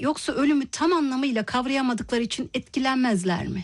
Yoksa ölümü tam anlamıyla kavrayamadıkları için etkilenmezler mi?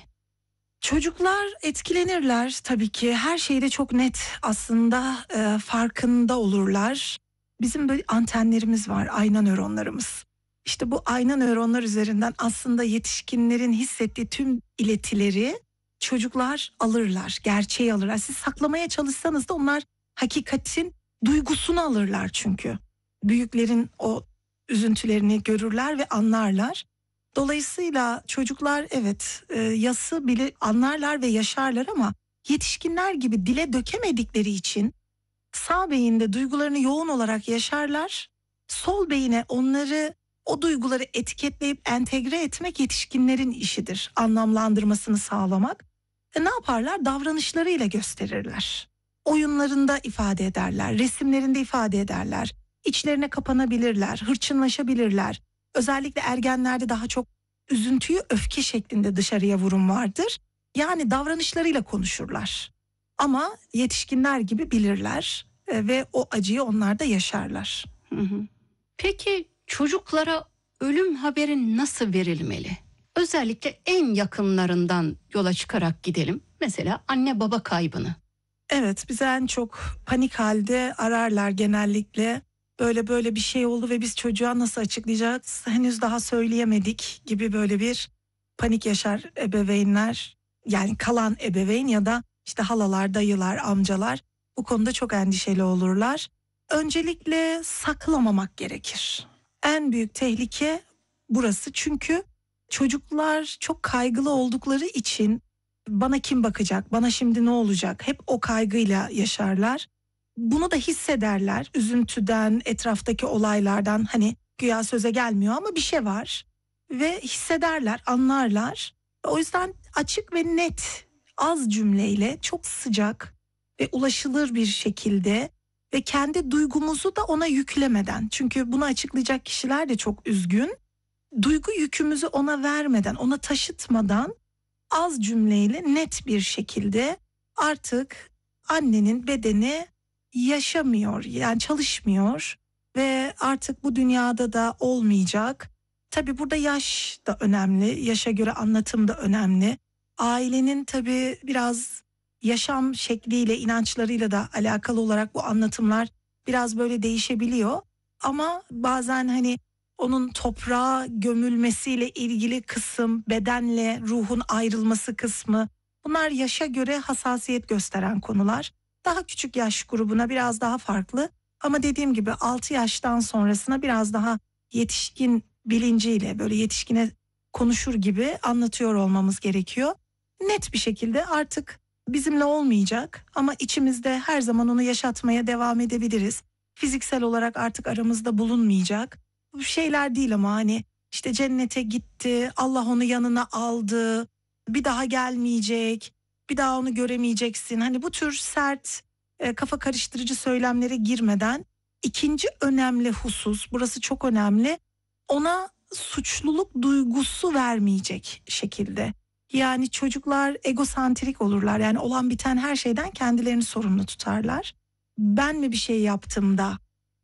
Çocuklar etkilenirler tabii ki. Her şeyde çok net aslında farkında olurlar. Bizim böyle antenlerimiz var, ayna nöronlarımız. İşte bu ayna nöronlar üzerinden aslında yetişkinlerin hissettiği tüm iletileri çocuklar alırlar, gerçeği alırlar. Siz saklamaya çalışsanız da onlar hakikatin duygusunu alırlar çünkü. Büyüklerin o üzüntülerini görürler ve anlarlar. Dolayısıyla çocuklar evet yası bile anlarlar ve yaşarlar ama yetişkinler gibi dile dökemedikleri için sağ beyinde duygularını yoğun olarak yaşarlar. Sol beyine onları o duyguları etiketleyip entegre etmek yetişkinlerin işidir. Anlamlandırmasını sağlamak. Ne yaparlar? Davranışlarıyla gösterirler. Oyunlarında ifade ederler, resimlerinde ifade ederler. İçlerine kapanabilirler, hırçınlaşabilirler. Özellikle ergenlerde daha çok üzüntüyü öfke şeklinde dışarıya vurum vardır. Yani davranışlarıyla konuşurlar. Ama yetişkinler gibi bilirler ve o acıyı onlar da yaşarlar. Hı hı. Peki çocuklara ölüm haberi nasıl verilmeli? Özellikle en yakınlarından yola çıkarak gidelim. Mesela anne baba kaybını. Evet, bize en çok panik halde ararlar genellikle. Böyle bir şey oldu ve biz çocuğa nasıl açıklayacağız? Henüz daha söyleyemedik gibi böyle bir panik yaşar ebeveynler. Yani kalan ebeveyn ya da işte halalar, dayılar, amcalar bu konuda çok endişeli olurlar. Öncelikle saklamamak gerekir. En büyük tehlike burası çünkü çocuklar çok kaygılı oldukları için bana kim bakacak, bana şimdi ne olacak? Hep o kaygıyla yaşarlar. Bunu da hissederler üzüntüden, etraftaki olaylardan hani güya söze gelmiyor ama bir şey var. Ve hissederler, anlarlar. O yüzden açık ve net, az cümleyle çok sıcak ve ulaşılır bir şekilde ve kendi duygumuzu da ona yüklemeden. Çünkü bunu açıklayacak kişiler de çok üzgün. Duygu yükümüzü ona vermeden, ona taşıtmadan az cümleyle net bir şekilde artık annenin bedeni yaşamıyor, yani çalışmıyor ve artık bu dünyada da olmayacak. Tabii burada yaş da önemli, yaşa göre anlatım da önemli. Ailenin tabii biraz yaşam şekliyle, inançlarıyla da alakalı olarak bu anlatımlar biraz böyle değişebiliyor. Ama bazen hani onun toprağa gömülmesiyle ilgili kısım, bedenle ruhun ayrılması kısmı, bunlar yaşa göre hassasiyet gösteren konular. Daha küçük yaş grubuna biraz daha farklı ama dediğim gibi 6 yaştan sonrasına biraz daha yetişkin bilinciyle böyle yetişkine konuşur gibi anlatıyor olmamız gerekiyor. Net bir şekilde artık bizimle olmayacak ama içimizde her zaman onu yaşatmaya devam edebiliriz. Fiziksel olarak artık aramızda bulunmayacak. Bu şeyler değil ama hani işte cennete gitti, Allah onu yanına aldı, bir daha gelmeyecek, bir daha onu göremeyeceksin. Hani bu tür sert, kafa karıştırıcı söylemlere girmeden ikinci önemli husus, burası çok önemli, ona suçluluk duygusu vermeyecek şekilde. Yani çocuklar egosantrik olurlar, yani olan biten her şeyden kendilerini sorumlu tutarlar. Ben mi bir şey yaptım da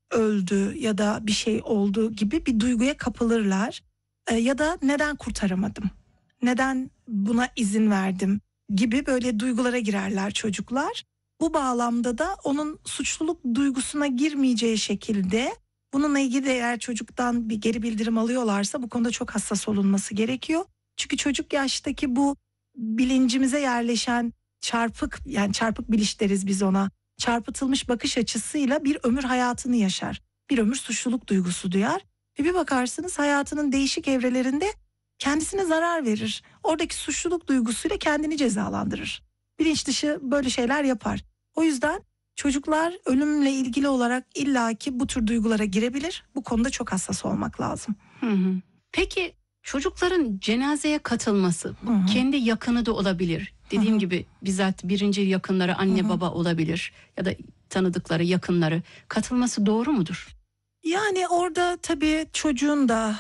öldü ya da bir şey oldu gibi bir duyguya kapılırlar. Ya da neden kurtaramadım? Neden buna izin verdim gibi böyle duygulara girerler çocuklar. Bu bağlamda da onun suçluluk duygusuna girmeyeceği şekilde bununla ilgili de eğer çocuktan bir geri bildirim alıyorlarsa bu konuda çok hassas olunması gerekiyor. Çünkü çocuk yaştaki bu bilincimize yerleşen çarpık, yani çarpık biliş deriz biz ona, çarpıtılmış bakış açısıyla bir ömür hayatını yaşar. Bir ömür suçluluk duygusu duyar. Ve bir bakarsınız hayatının değişik evrelerinde kendisine zarar verir. Oradaki suçluluk duygusuyla kendini cezalandırır. Bilinç dışı böyle şeyler yapar. O yüzden çocuklar ölümle ilgili olarak illaki bu tür duygulara girebilir. Bu konuda çok hassas olmak lazım. Hı hı. Peki çocukların cenazeye katılması, bu Hı hı. kendi yakını da olabilir. Dediğim gibi bizzat birinci yakınları anne baba olabilir ya da tanıdıkları yakınları, katılması doğru mudur? Yani orada tabii çocuğun da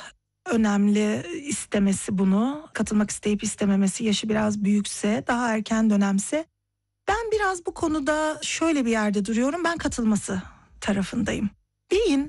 önemli istemesi bunu. Katılmak isteyip istememesi, yaşı biraz büyükse, daha erken dönemse. Ben biraz bu konuda şöyle bir yerde duruyorum. Ben katılması tarafındayım. Beyin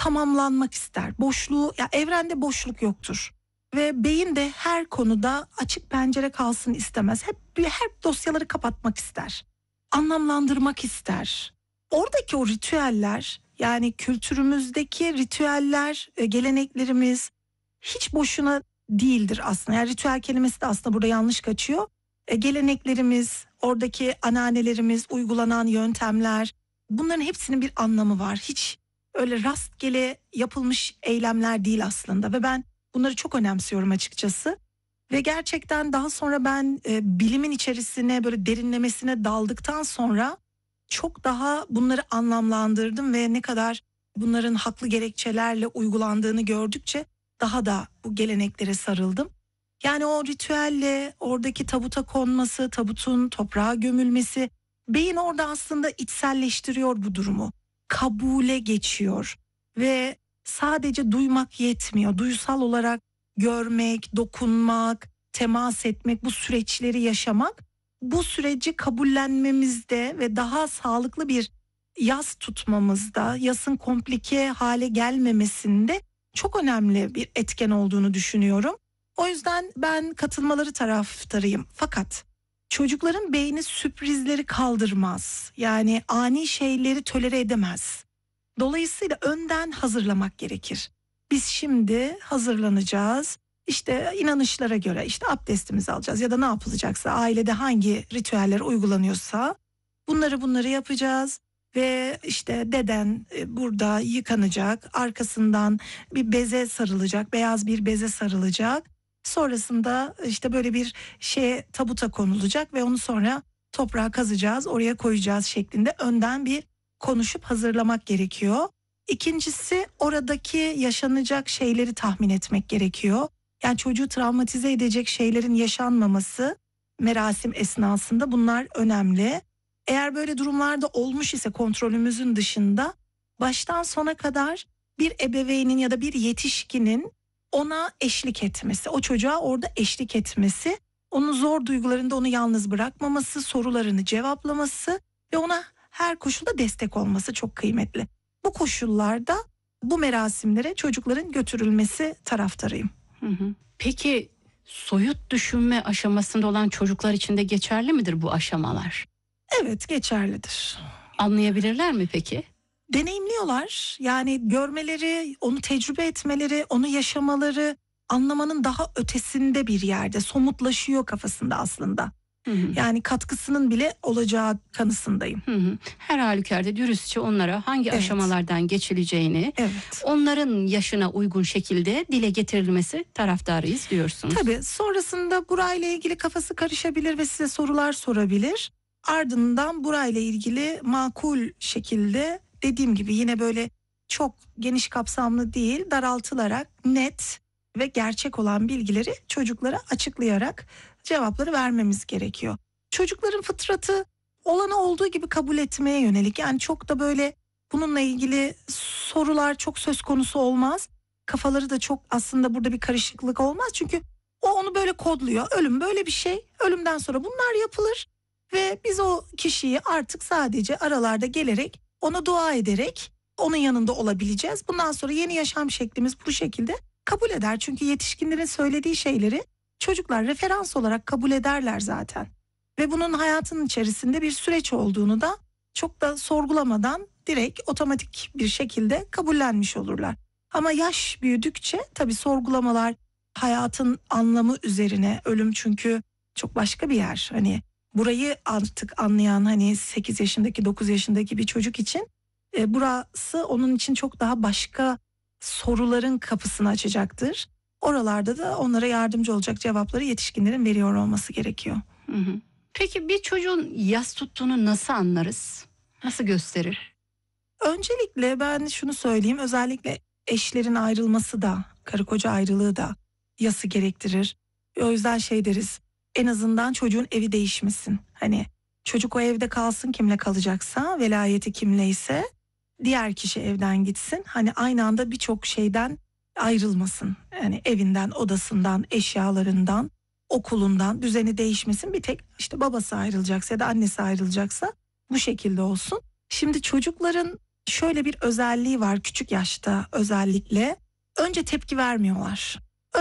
tamamlanmak ister. Boşluğu, ya evrende boşluk yoktur. Ve beyin de her konuda açık pencere kalsın istemez. Hep dosyaları kapatmak ister. Anlamlandırmak ister. Oradaki o ritüeller, yani kültürümüzdeki ritüeller, geleneklerimiz hiç boşuna değildir aslında. Yani ritüel kelimesi de aslında burada yanlış kaçıyor. Geleneklerimiz, oradaki ananelerimiz, uygulanan yöntemler, bunların hepsinin bir anlamı var. Hiç öyle rastgele yapılmış eylemler değil aslında ve ben bunları çok önemsiyorum açıkçası. Ve gerçekten daha sonra ben bilimin içerisine böyle derinlemesine daldıktan sonra çok daha bunları anlamlandırdım ve ne kadar bunların haklı gerekçelerle uygulandığını gördükçe daha da bu geleneklere sarıldım. Yani o ritüelle oradaki tabuta konması, tabutun toprağa gömülmesi, beyin orada aslında içselleştiriyor bu durumu. Kabule geçiyor ve sadece duymak yetmiyor. Duysal olarak görmek, dokunmak, temas etmek, bu süreçleri yaşamak, bu süreci kabullenmemizde ve daha sağlıklı bir yas tutmamızda, yasın komplike hale gelmemesinde çok önemli bir etken olduğunu düşünüyorum. O yüzden ben katılmaları taraftarıyım. Fakat çocukların beyni sürprizleri kaldırmaz. Yani ani şeyleri tolere edemez. Dolayısıyla önden hazırlamak gerekir. Biz şimdi hazırlanacağız. İşte inanışlara göre işte abdestimizi alacağız ya da ne yapılacaksa, ailede hangi ritüeller uygulanıyorsa bunları yapacağız. Ve işte deden burada yıkanacak, arkasından bir beze sarılacak, beyaz bir beze sarılacak. Sonrasında işte böyle bir tabuta konulacak ve onu sonra toprağa kazacağız, oraya koyacağız şeklinde önden bir konuşup hazırlamak gerekiyor. İkincisi, oradaki yaşanacak şeyleri tahmin etmek gerekiyor. Yani çocuğu travmatize edecek şeylerin yaşanmaması merasim esnasında, bunlar önemli. Eğer böyle durumlarda olmuş ise kontrolümüzün dışında, baştan sona kadar bir ebeveynin ya da bir yetişkinin ona eşlik etmesi, o çocuğa orada eşlik etmesi, onun zor duygularında onu yalnız bırakmaması, sorularını cevaplaması ve ona her koşulda destek olması çok kıymetli. Bu koşullarda bu merasimlere çocukların götürülmesi taraftarıyım. Hı hı. Peki soyut düşünme aşamasında olan çocuklar için de geçerli midir bu aşamalar? Evet, geçerlidir. Anlayabilirler mi peki? Deneyimliyorlar. Yani görmeleri, onu tecrübe etmeleri, onu yaşamaları anlamanın daha ötesinde bir yerde, somutlaşıyor kafasında aslında. Hı hı. Yani katkısının bile olacağı kanısındayım. Hı hı. Her halükarda dürüstçe onlara hangi Evet. aşamalardan geçileceğini, Evet. onların yaşına uygun şekilde dile getirilmesi taraftarıyız diyorsunuz. Tabii sonrasında burayla ilgili kafası karışabilir ve size sorular sorabilir. Ardından burayla ilgili makul şekilde, dediğim gibi yine böyle çok geniş kapsamlı değil, daraltılarak net ve gerçek olan bilgileri çocuklara açıklayarak cevapları vermemiz gerekiyor. Çocukların fıtratı olanı olduğu gibi kabul etmeye yönelik. Yani çok da böyle bununla ilgili sorular çok söz konusu olmaz. Kafaları da çok aslında burada bir karışıklık olmaz. Çünkü o onu böyle kodluyor. Ölüm böyle bir şey. Ölümden sonra bunlar yapılır. Ve biz o kişiyi artık sadece aralarda gelerek, ona dua ederek onun yanında olabileceğiz. Bundan sonra yeni yaşam şeklimiz bu şekilde kabul eder. Çünkü yetişkinlerin söylediği şeyleri çocuklar referans olarak kabul ederler zaten. Ve bunun hayatın içerisinde bir süreç olduğunu da çok da sorgulamadan direkt otomatik bir şekilde kabullenmiş olurlar. Ama yaş büyüdükçe tabii sorgulamalar, hayatın anlamı üzerine, ölüm çünkü çok başka bir yer. Hani burayı artık anlayan, hani 8 yaşındaki 9 yaşındaki bir çocuk için burası onun için çok daha başka soruların kapısını açacaktır. Oralarda da onlara yardımcı olacak cevapları yetişkinlerin veriyor olması gerekiyor. Hı hı. Peki bir çocuğun yas tuttuğunu nasıl anlarız? Nasıl gösterir? Öncelikle ben şunu söyleyeyim, özellikle eşlerin ayrılması da, karı koca ayrılığı da yası gerektirir. O yüzden deriz, en azından çocuğun evi değişmesin. Hani çocuk o evde kalsın, kimle kalacaksa, velayeti kimleyse diğer kişi evden gitsin. Hani aynı anda birçok şeyden ayrılmasın. Yani evinden, odasından, eşyalarından, okulundan, düzeni değişmesin. Bir tek işte babası ayrılacaksa ya da annesi ayrılacaksa bu şekilde olsun. Şimdi çocukların Şöyle bir özelliği var küçük yaşta özellikle. Önce tepki vermiyorlar.